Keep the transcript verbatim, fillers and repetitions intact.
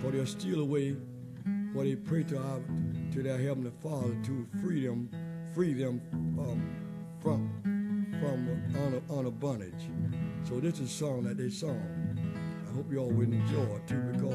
for they'll steal away what they pray to our to their heavenly Father to free them, free them um, from from uh, on, a, on a bondage. So this is a song that they sung. I hope you all will enjoy it too, because